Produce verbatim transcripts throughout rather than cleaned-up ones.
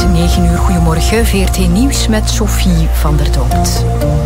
negen uur. Goedemorgen, V R T Nieuws met Sophie van der Domt.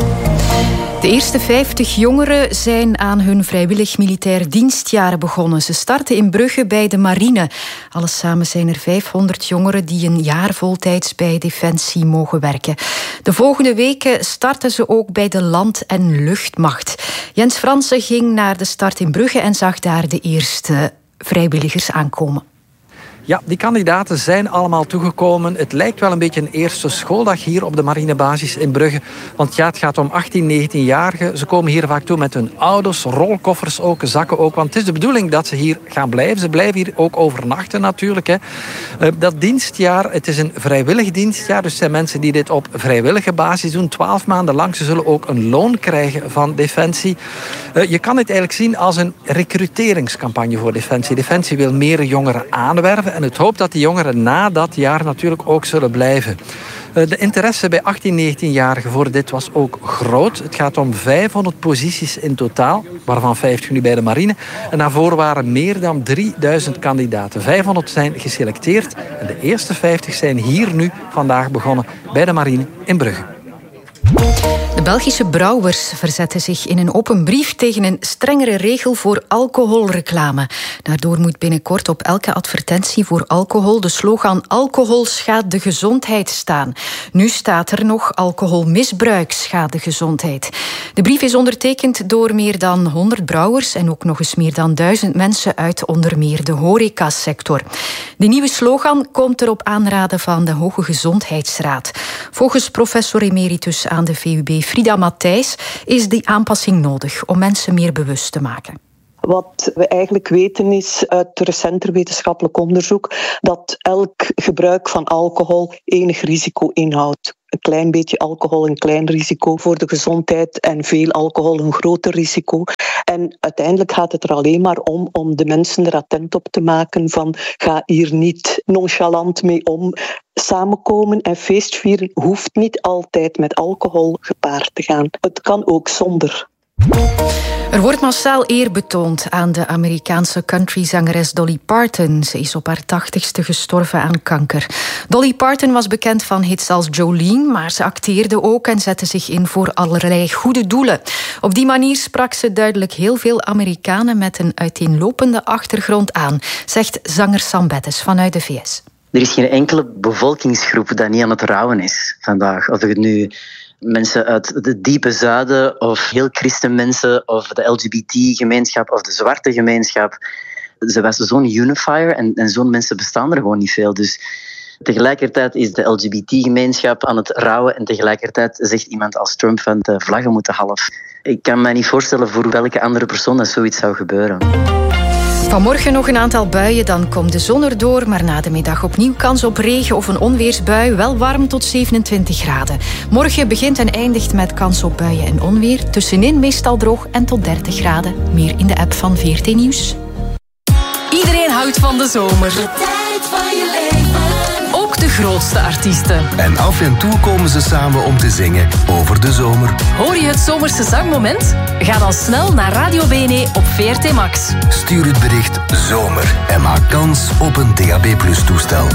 De eerste vijftig jongeren zijn aan hun vrijwillig militair dienstjaar begonnen. Ze starten in Brugge bij de marine. Alles samen zijn er vijfhonderd jongeren die een jaar voltijds bij Defensie mogen werken. De volgende weken starten ze ook bij de land- en luchtmacht. Jens Fransen ging naar de start in Brugge en zag daar de eerste vrijwilligers aankomen. Ja, die kandidaten zijn allemaal toegekomen. Het lijkt wel een beetje een eerste schooldag hier op de marinebasis in Brugge. Want ja, het gaat om achttien, negentienjarigen. Ze komen hier vaak toe met hun ouders, rolkoffers ook, zakken ook. Want het is de bedoeling dat ze hier gaan blijven. Ze blijven hier ook overnachten natuurlijk. Hè. Dat dienstjaar, het is een vrijwillig dienstjaar. Dus het zijn mensen die dit op vrijwillige basis doen. Twaalf maanden lang. Ze zullen ook een loon krijgen van Defensie. Je kan het eigenlijk zien als een recruteringscampagne voor Defensie. Defensie wil meer jongeren aanwerven. En het hoopt dat die jongeren na dat jaar natuurlijk ook zullen blijven. De interesse bij achttien, negentienjarigen voor dit was ook groot. Het gaat om vijfhonderd posities in totaal, waarvan vijftig nu bij de marine. En daarvoor waren meer dan drieduizend kandidaten. vijfhonderd zijn geselecteerd en de eerste vijftig zijn hier nu vandaag begonnen bij de marine in Brugge. De Belgische brouwers verzetten zich in een open brief tegen een strengere regel voor alcoholreclame. Daardoor moet binnenkort op elke advertentie voor alcohol de slogan alcohol schaadt de gezondheid staan. Nu staat er nog alcoholmisbruik schaadt de gezondheid. De brief is ondertekend door meer dan honderd brouwers en ook nog eens meer dan duizend mensen uit onder meer de horecasector. De nieuwe slogan komt er op aanraden van de Hoge Gezondheidsraad. Volgens professor emeritus aan de V U B Frida Matthijs is die aanpassing nodig om mensen meer bewust te maken. Wat we eigenlijk weten is uit recenter wetenschappelijk onderzoek dat elk gebruik van alcohol enig risico inhoudt. Een klein beetje alcohol een klein risico voor de gezondheid en veel alcohol een groter risico. En uiteindelijk gaat het er alleen maar om om de mensen er attent op te maken van ga hier niet nonchalant mee om. Samenkomen en feestvieren hoeft niet altijd met alcohol gepaard te gaan. Het kan ook zonder. Er wordt massaal eer betoond aan de Amerikaanse countryzangeres Dolly Parton. Ze is op haar tachtigste gestorven aan kanker. Dolly Parton was bekend van hits als Jolene, maar ze acteerde ook en zette zich in voor allerlei goede doelen. Op die manier sprak ze duidelijk heel veel Amerikanen met een uiteenlopende achtergrond aan, zegt zanger Sam Bettes vanuit de V S. Er is geen enkele bevolkingsgroep dat niet aan het rouwen is vandaag. Of het nu mensen uit het diepe zuiden of heel christenmensen of de L G B T-gemeenschap of de zwarte gemeenschap. Ze was zo'n unifier en, en zo'n mensen bestaan er gewoon niet veel. Dus tegelijkertijd is de L G B T-gemeenschap aan het rouwen en tegelijkertijd zegt iemand als Trump van de vlaggen moeten half. Ik kan me niet voorstellen voor welke andere persoon dat zoiets zou gebeuren. Vanmorgen nog een aantal buien, dan komt de zon erdoor, maar na de middag opnieuw kans op regen of een onweersbui, wel warm tot zevenentwintig graden. Morgen begint en eindigt met kans op buien en onweer, tussenin meestal droog en tot dertig graden. Meer in de app van V R T Nieuws. Iedereen houdt van de zomer. De tijd van je leven. Ook de grootste artiesten. En af en toe komen ze samen om te zingen over de zomer. Hoor je het zomerse zangmoment? Ga dan snel naar Radio B N E op V R T Max. Stuur het bericht zomer en maak kans op een D A B plus toestel.